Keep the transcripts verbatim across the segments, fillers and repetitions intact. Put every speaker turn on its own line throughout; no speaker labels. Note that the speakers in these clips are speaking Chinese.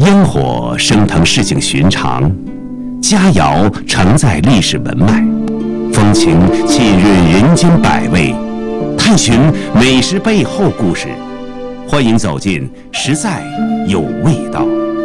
烟火升腾市井寻常，佳肴承载历史文脉，风情浸润人间百味，探寻美食背后故事。欢迎走进实在有味道。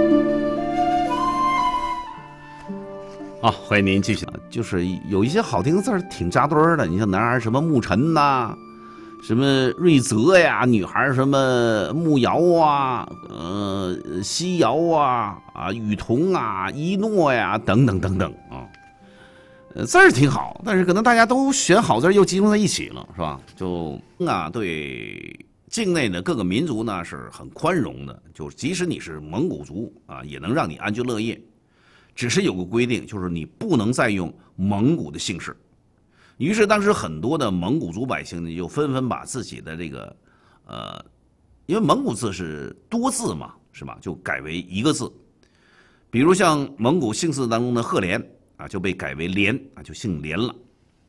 好，欢迎您继续。就是有一些好听的字儿挺扎堆儿的，你像男孩什么沐晨呐，什么瑞泽呀，女孩什么慕瑶啊，呃，西瑶啊，啊，雨桐啊，一诺呀，等等等等啊，呃，字儿挺好，但是可能大家都选好字又集中在一起了，是吧？就啊，对境内的各个民族呢是很宽容的，就即使你是蒙古族啊，也能让你安居乐业。只是有个规定，就是你不能再用蒙古的姓氏。于是当时很多的蒙古族百姓呢，就纷纷把自己的这个，呃，因为蒙古字是多字嘛，是吧？就改为一个字。比如像蒙古姓氏当中的赫连啊，就被改为连啊，就姓连了。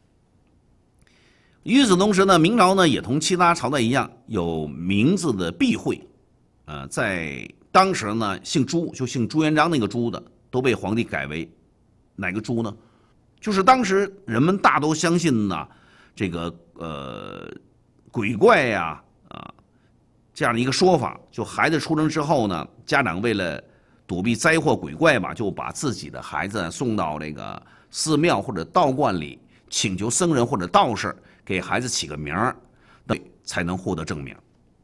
与此同时呢，明朝呢也同其他朝代一样，有名字的避讳，呃，在当时呢，姓朱就姓朱元璋那个朱的，都被皇帝改为哪个朱呢？就是当时人们大都相信呢，这个呃鬼怪呀 啊, 啊这样的一个说法。就孩子出生之后呢，家长为了躲避灾祸鬼怪吧，就把自己的孩子送到这个寺庙或者道观里，请求僧人或者道士给孩子起个名儿，对，才能获得正名。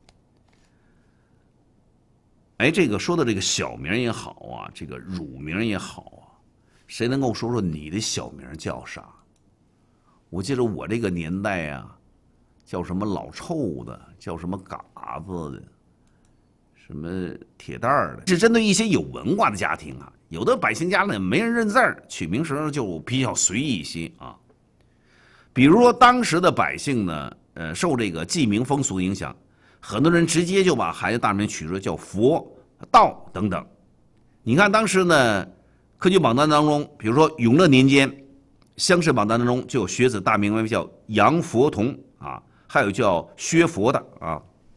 哎，这个说的这个小名也好啊，这个乳名也好啊，谁能够说说你的小名叫啥？我记得我这个年代啊，叫什么老臭的，叫什么嘎子的，什么铁蛋儿的，是针对一些有文化的家庭啊。有的百姓家呢没人认字儿，取名时候就比较随意一些啊。比如说当时的百姓呢，呃，受这个记名风俗影响，很多人直接就把孩子大名取出来叫佛、道等等。你看当时呢，科举榜单当中，比如说永乐年间，乡试榜单当中就有学子大名为叫杨佛同啊，还有叫薛佛的啊。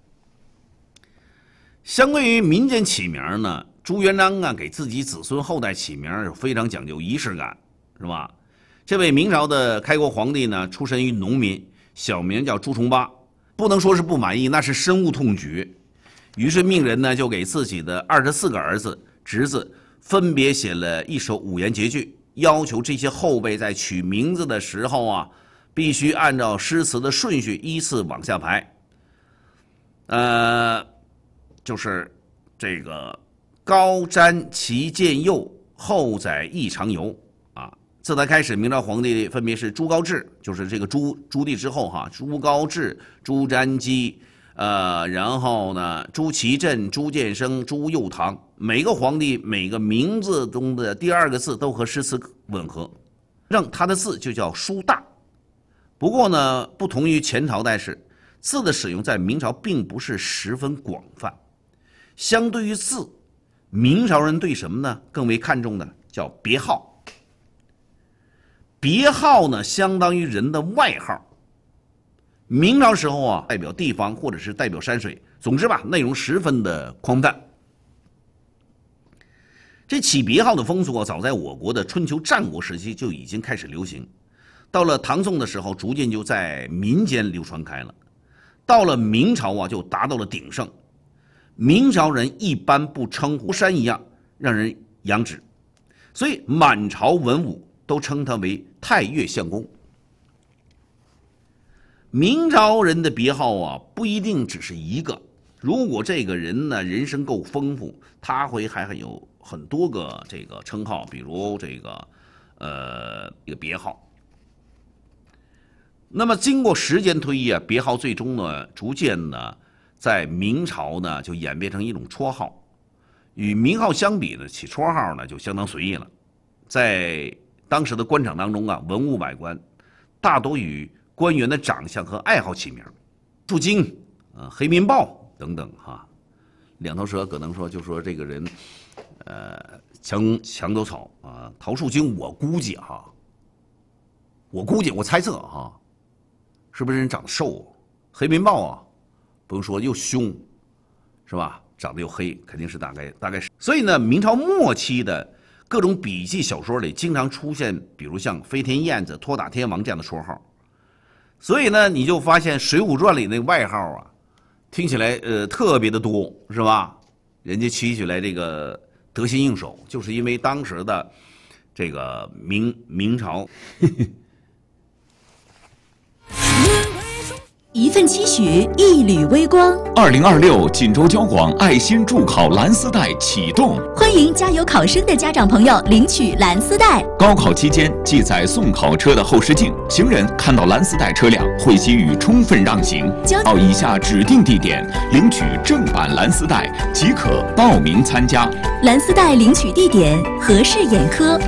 相对于民间起名呢，朱元璋啊给自己子孙后代起名非常讲究仪式感，是吧？这位明朝的开国皇帝呢，出身于农民，小名叫朱重八。不能说是不满意，那是深恶痛绝。于是命人呢就给自己的二十四个儿子、侄子分别写了一首五言绝句，要求这些后辈在取名字的时候啊，必须按照诗词的顺序依次往下排。呃，就是这个高瞻其见右，后载异常游啊。自他开始，明朝皇帝分别是朱高炽，就是这个朱朱棣之后哈，朱高炽、朱瞻基，呃，然后呢，朱祁镇、朱见生、朱佑樘，每个皇帝每个名字中的第二个字都和诗词吻合，让他的字就叫书大。不过呢，不同于前朝代是，字的使用在明朝并不是十分广泛。相对于字，明朝人对什么呢？更为看重的叫别号。别号呢，相当于人的外号。明朝时候啊，代表地方或者是代表山水，总之吧，内容十分的宽泛。这起别号的风俗啊，早在我国的春秋战国时期就已经开始流行，到了唐宋的时候，逐渐就在民间流传开了。到了明朝啊，就达到了鼎盛。明朝人一般不称呼山一样，让人仰止，所以满朝文武都称他为太岳相公。明朝人的别号啊，不一定只是一个。如果这个人呢人生够丰富，他会还会有很多个这个称号，比如这个呃一个别号。那么经过时间推移啊，别号最终呢逐渐呢在明朝呢就演变成一种绰号。与名号相比呢，起绰号呢就相当随意了。在当时的官场当中啊，文武百官大多与官员的长相和爱好起名，驻京、呃黑民豹等等哈。两头蛇可能说就说这个人，呃墙墙头草啊，陶树京我估计哈，我估计我猜测哈，是不是人长得瘦？黑民豹啊，不用说又凶，是吧？ 长得又黑，肯定是大概大概是。所以呢，明朝末期的各种笔记小说里经常出现，比如像飞天燕子、托打天王这样的绰号。所以呢，你就发现《水浒传》里那个外号啊，听起来呃特别的多，是吧？人家起起来这个得心应手，就是因为当时的这个明明朝。
一份期许，一缕微光。
二零二六锦州交广爱心助考蓝丝带启动，
欢迎加油考生的家长朋友领取蓝丝带。
高考期间记载送考车的后视镜，行人看到蓝丝带车辆会给予充分让行。到以下指定地点领取正版蓝丝带即可报名参加。
蓝丝带领取地点：和氏眼科。